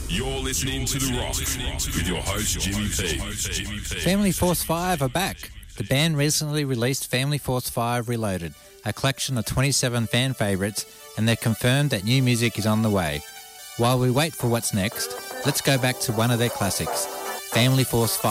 You're listening to The Rock with your host, Jimmy P. Family Force 5 are back. The band recently released Family Force 5 Reloaded, a collection of 27 fan favourites, and they're confirmed that new music is on the way. While we wait for what's next, let's go back to one of their classics, Family Force 5.